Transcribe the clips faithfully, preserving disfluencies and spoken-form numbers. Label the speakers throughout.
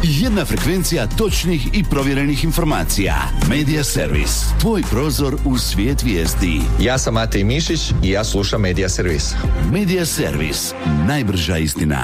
Speaker 1: Jedna frekvencija točnih i provjerenih informacija. Media Servis. Tvoj prozor u svijet vijesti.
Speaker 2: Ja sam Matej Mišić i ja slušam Media Servis.
Speaker 1: Media Servis. Najbrža istina.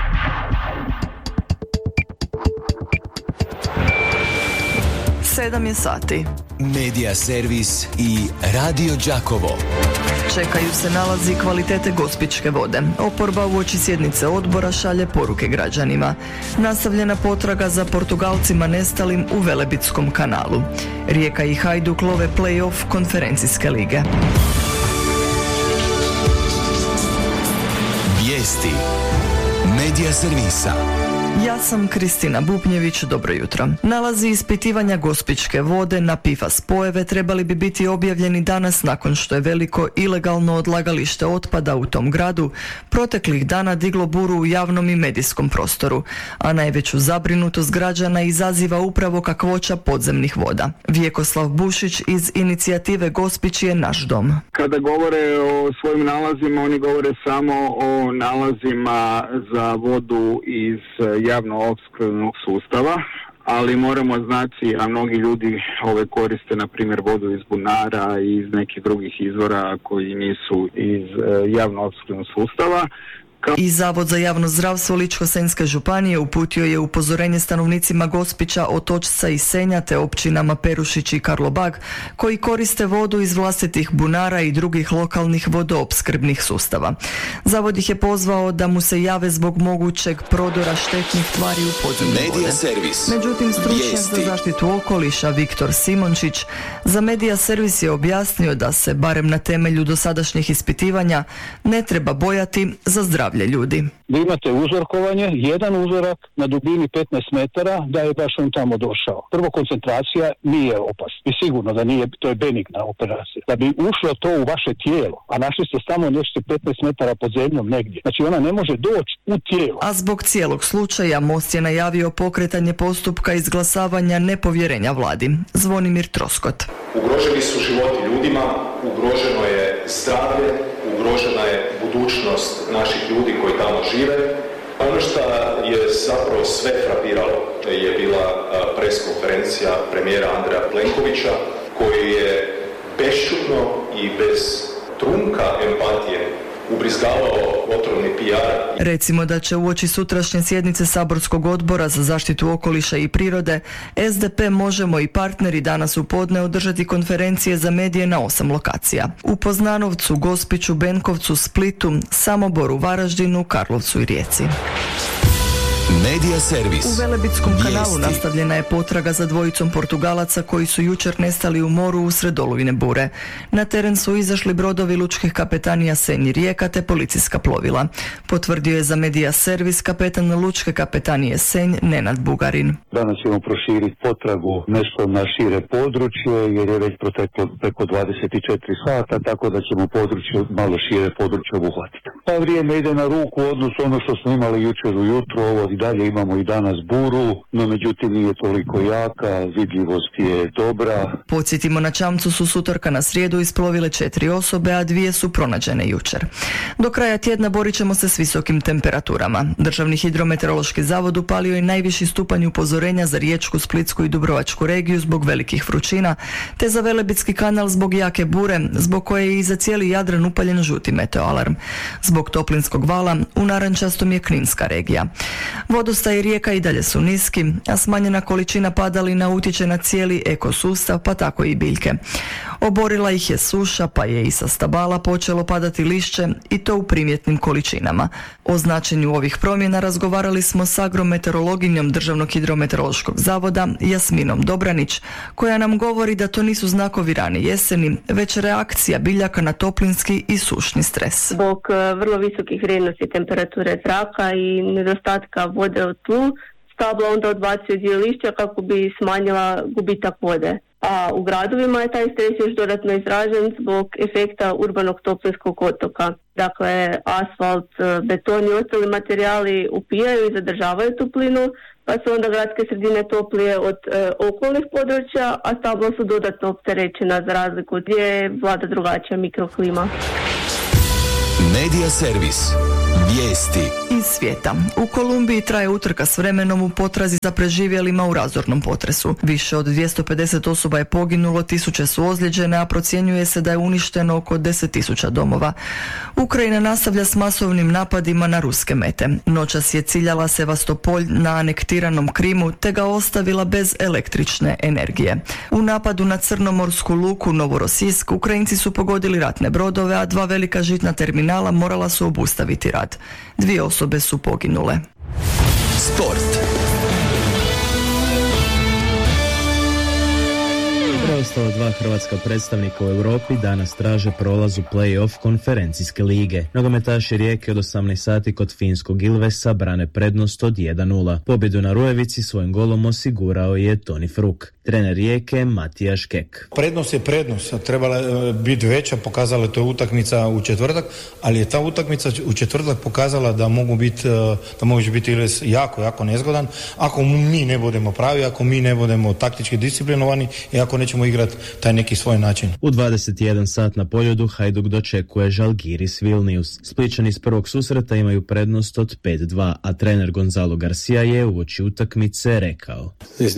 Speaker 3: Sedam je sati.
Speaker 4: Media Servis i Radio Đakovo.
Speaker 3: Čekaju se nalazi kvalitete gospićke vode. Oporba uoči sjednice odbora šalje poruke građanima. Nastavljena potraga za Portugalcima nestalim u Velebitskom kanalu. Rijeka i Hajduk love play-off konferencijske lige.
Speaker 4: Vijesti Media Servisa.
Speaker 3: Ja sam Kristina Bupnjević, dobro jutro. Nalazi ispitivanja gospićke vode na P F A S spojeve trebali bi biti objavljeni danas nakon što je veliko ilegalno odlagalište otpada u tom gradu proteklih dana diglo buru u javnom i medijskom prostoru, a najveću zabrinutost građana izaziva upravo kakvoća podzemnih voda. Vjekoslav Bušić iz inicijative Gospić je naš dom.
Speaker 5: Kada govore o svojim nalazima, oni govore samo o nalazima za vodu iz javno-opskrbnog sustava, ali moramo znati, a mnogi ljudi ove koriste, na primjer, vodu iz bunara i iz nekih drugih izvora koji nisu iz javno-opskrbnog sustava.
Speaker 3: I Zavod za javno zdravstvo Ličko-senjske županije uputio je upozorenje stanovnicima Gospića, Otočca i Senja te općinama Perušić i Karlobag koji koriste vodu iz vlastitih bunara i drugih lokalnih vodoopskrbnih sustava. Zavod ih je pozvao da mu se jave zbog mogućeg prodora štetnih tvari u podzemne vode.
Speaker 4: Servis.
Speaker 3: Međutim, stručnjak za zaštitu okoliša Viktor Simončić za Media Servis je objasnio da se, barem na temelju dosadašnjih ispitivanja, ne treba bojati za zdravlje ljudi.
Speaker 6: Vi imate uzorkovanje, jedan uzorak na dubini petnaest metara da je baš on tamo došao. Prvo, koncentracija nije opasna i sigurno da nije, to je benigna operacija. Da bi ušlo to u vaše tijelo, a našli ste samo nešto petnaest metara pod zemljom negdje. Znači ona ne može doći u tijelo.
Speaker 3: A zbog cijelog slučaja Most je najavio pokretanje postupka izglasavanja nepovjerenja vladi. Zvonimir Troskot.
Speaker 7: Ugroženi su životi ljudima, ugroženo je zdravlje, ugrožena je budućnost naših ljudi koji tamo žive. Ono što je zapravo sve frapiralo je bila preskonferencija premijera Andreja Plenkovića koji je bešćutno i bez trunka empatije ubrizgavao otrovni P R.
Speaker 3: Recimo da će uoči sutrašnje sjednice saborskog odbora za zaštitu okoliša i prirode S D P, Možemo i partneri danas u podne održati konferencije za medije na osam lokacija. U Poznanovcu, Gospiću, Benkovcu, Splitu, Samoboru, Varaždinu, Karlovcu i Rijeci.
Speaker 4: Media Servis.
Speaker 3: U Velebitskom kanalu
Speaker 4: Vijesti.
Speaker 3: nastavljena je potraga za dvojicom Portugalaca koji su jučer nestali u moru usred olujne bure. Na teren su izašli brodovi lučkih kapetanija Senj i Rijeka te policijska plovila. Potvrdio je za Media Servis kapetan lučke kapetanije Senj Nenad Bugarin.
Speaker 8: Danas ćemo proširiti potragu nešto na šire područje jer je već proteklo preko dvadeset četiri sata, tako da ćemo područje, malo šire područje obuhvatiti. Pa vrijeme ide na ruku odnosno ono što smo imali jučer ujutro, ovo i dalje imamo i danas buru, no međutim nije toliko jaka, vidljivost je dobra.
Speaker 3: Podsjetimo, na čamcu su s utorka na srijedu isplovile četiri osobe, a dvije su pronađene jučer. Do kraja tjedna borit ćemo se s visokim temperaturama. Državni hidrometeorološki zavod upalio je najviši stupanj upozorenja za Riječku, Splitsku i Dubrovačku regiju zbog velikih vrućina, te za Velebitski kanal zbog jake bure, zbog koje je i za cijeli Jadran upaljen žuti meteoalarm. Zbog toplinskog vala u narančastom je Kninska regija. Vodostaj rijeka i dalje su niski, a smanjena količina padalina utječe na cijeli ekosustav, pa tako i biljke. Oborila ih je suša, pa je i sa stabala počelo padati lišće i to u primjetnim količinama. O značenju ovih promjena razgovarali smo s agrometeorologinjom Državnog hidrometeorološkog zavoda Jasminom Dobranić, koja nam govori da to nisu znakovi rane jeseni, već reakcija biljaka na toplinski i sušni stres.
Speaker 9: Zbog vrlo visokih vrijednosti temperature zraka i nedostatka vode u tlu, stabla onda odbacuje dio lišća kako bi smanjila gubitak vode. A u gradovima je taj stres još dodatno izražen zbog efekta urbanog toplinskog otoka. Dakle, asfalt, beton i ostali materijali upijaju i zadržavaju toplinu, pa su onda gradske sredine toplije od e, okolnih područja, a stabla su dodatno opterećena za razliku gdje vlada drugačija mikroklima.
Speaker 4: Media Servis. Vijesti.
Speaker 3: iz svijeta. U Kolumbiji traje utrka s vremenom u potrazi za preživjelima u razornom potresu. Više od dvjesto pedeset osoba je poginulo, tisuće su ozlijeđene, a procjenjuje se da je uništeno oko deset tisuća domova. Ukrajina nastavlja s masovnim napadima na ruske mete. Noćas je ciljala Sevastopolj na anektiranom Krimu te ga ostavila bez električne energije. U napadu na crnomorsku luku Novorosijsk Ukrajinci su pogodili ratne brodove, a dva velika žitna terminala morala su obustaviti rad. Dvije osobe su poginule.
Speaker 4: Sport.
Speaker 10: Preostala dva hrvatska predstavnika u Europi danas traže prolaz u play-off konferencijske lige. Nogometaši Rijeke od osamnaest sati kod finskog Ilvesa brane prednost od jedan nula. Pobjedu na Rujevici svojim golom osigurao je Toni Fruk. Trener Rijeke Matija Škek.
Speaker 11: Prednost je prednost, trebala je biti veća, pokazala je to utakmica u četvrtak, ali je ta utakmica u četvrtak pokazala da mogu biti, da može biti Ilves jako, jako nezgodan. Ako mi ne budemo pravi, ako mi ne budemo taktički disciplinovani i ako nećemo igrati taj neki svoj način.
Speaker 10: U dvadeset jedan sat na Poljudu Hajduk dočekuje Žalgiris Vilnius. Splićani iz prvog susreta imaju prednost od pet dva, a trener Gonzalo Garcia je uoči utakmice rekao: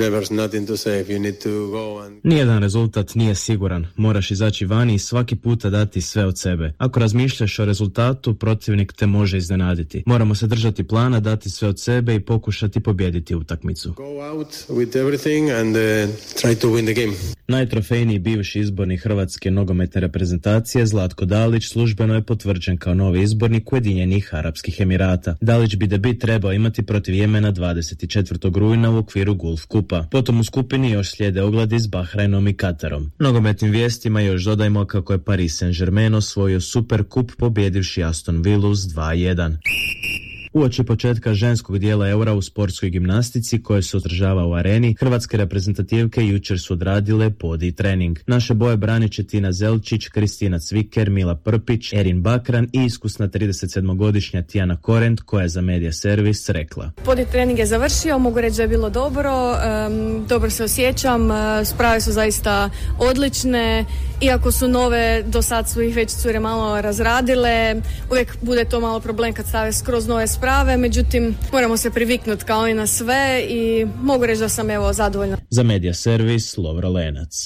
Speaker 10: Nijedan rezultat nije siguran. Moraš izaći vani i svaki puta dati sve od sebe. Ako razmišljaš o rezultatu, protivnik te može iznenaditi. Moramo se držati plana, dati sve od sebe i pokušati pobijediti utakmicu. Najtrofejniji bivši izbornik Hrvatske nogometne reprezentacije Zlatko Dalić službeno je potvrđen kao novi izbornik Ujedinjenih Arapskih Emirata. Dalić bi debut trebao imati protiv Jemena dvadeset četvrtog rujna u okviru Gulf Kupa. Potom u skupini još slijede ogledi s Bahrajnom i Katarom. Nogometnim vijestima još dodajmo kako je Paris Saint-Germain osvojio Super Kup pobjedivši Aston Villu s dva jedan. Uoči početka ženskog dijela Eura u sportskoj gimnastici koje se održava u Areni, hrvatske reprezentativke jučer su odradile podij trening. Naše boje branit će Tina Zelčić, Kristina Cviker, Mila Prpić, Erin Bakran i iskusna tridesetsedmogodišnja Tijana Korent koja je za Media Servis rekla:
Speaker 12: Podij trening je završio, mogu reći da je bilo dobro, um, dobro se osjećam, uh, sprave su zaista odlične, iako su nove, do sad su ih već cure malo razradile, uvijek bude to malo problem kad stave skroz nove sprave, međutim moramo se priviknuti kao i na sve i mogu reći da sam evo zadovoljna.
Speaker 10: Za Media Servis Lovro Lenac.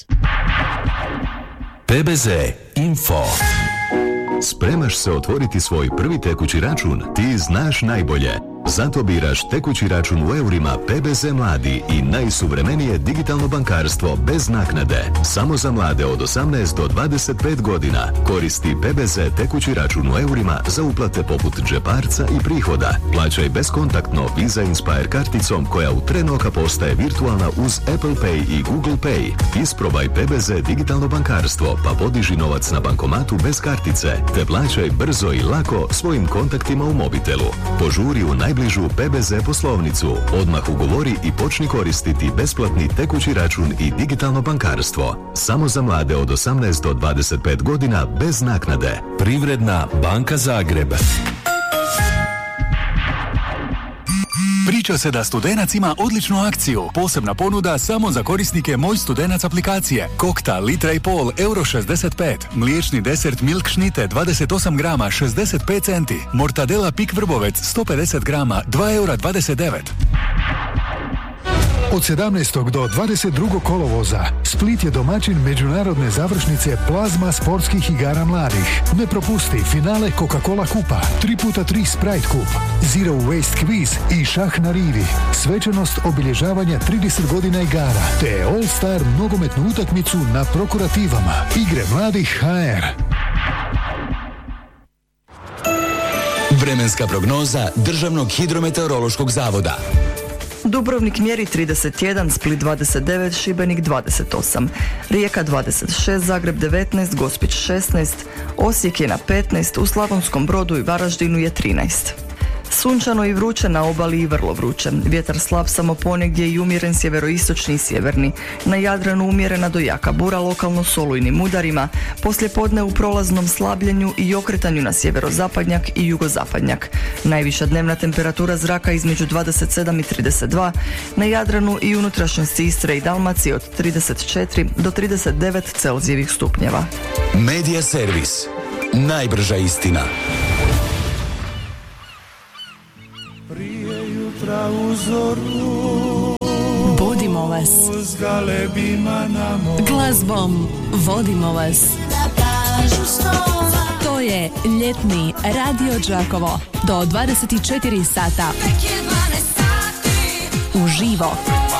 Speaker 4: P B Z Info.
Speaker 13: Spremaš se otvoriti svoj prvi tekući račun? Ti znaš najbolje. Zato biraš tekući račun u eurima P B Z Mladi i najsuvremenije digitalno bankarstvo bez naknade. Samo za mlade od osamnaest do dvadeset pet godina. Koristi P B Z tekući račun u eurima za uplate poput džeparca i prihoda. Plaćaj beskontaktno Visa Inspire karticom koja u tren oka postaje virtualna uz Apple Pay i Google Pay. Isprobaj P B Z digitalno bankarstvo pa podiži novac na bankomatu bez kartice te plaćaj brzo i lako svojim kontaktima u mobitelu. Požuri u naj bližu P B Z poslovnicu, odmah ugovori i počni koristiti besplatni tekući račun i digitalno bankarstvo. Samo za mlade od osamnaest do dvadeset pet godina bez naknade.
Speaker 4: Privredna banka Zagreb.
Speaker 14: Priča se da Studenac ima odličnu akciju. Posebna ponuda samo za korisnike Moj Studenac aplikacije. Kokta litra i pol, euro šezdeset pet. Mliječni desert Milk Šnite dvadeset osam grama, šezdeset pet centi. Mortadela Pik Vrbovec sto pedeset grama, dva eura dvadeset devet.
Speaker 15: Od sedamnaestog do dvadeset drugog kolovoza Split je domaćin međunarodne završnice Plazma sportskih igara mladih. Ne propusti finale Coca-Cola kupa, tri puta tri Sprite kup, Zero Waste Quiz i šah na rivi. Svečanost obilježavanja trideset godina igara te All Star nogometnu utakmicu na prokurativama. Igre mladih H R.
Speaker 4: Vremenska prognoza Državnog hidrometeorološkog zavoda.
Speaker 3: Dubrovnik mjeri trideset jedan, Split dvadeset devet, Šibenik dvadeset osam, Rijeka dvadeset šest, Zagreb devetnaest, Gospić šesnaest, Osijek je na petnaest, u Slavonskom Brodu i Varaždinu je trinaest. Sunčano i vruće na obali i vrlo vruće. Vjetar slab samo ponegdje i umjeren sjeveroistočni i sjeverni. Na Jadranu umjerena do jaka bura, lokalno s olujnim udarima. Poslijepodne u prolaznom slabljenju i okretanju na sjeverozapadnjak i jugozapadnjak. Najviša dnevna temperatura zraka između dvadeset sedam i trideset dva. Na Jadranu i unutrašnjosti Istre i Dalmacije od trideset četiri do trideset devet Celzijevih stupnjeva.
Speaker 4: Media Servis. Najbrža istina.
Speaker 16: Budimo vas. Glazbom vodimo vas. To je ljetni Radio Đakovo do dvadeset četiri sata. Uživo.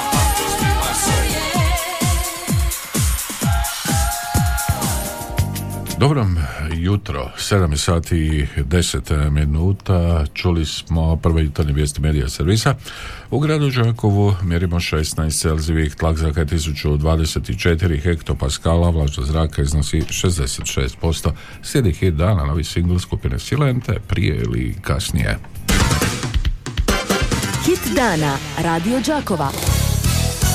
Speaker 17: Dobro jutro, sedam sati i deset minuta, čuli smo prve jutarnje vijesti medija servisa. U gradu Đakovu mjerimo šesnaest celzijevih, tlak zraka je tisuću dvadeset četiri hektopaskala, vlažnost zraka iznosi šezdeset šest posto. Slijedi hit dana, novi singl skupine Silente, prije ili kasnije.
Speaker 16: Hit dana Radio Đakova.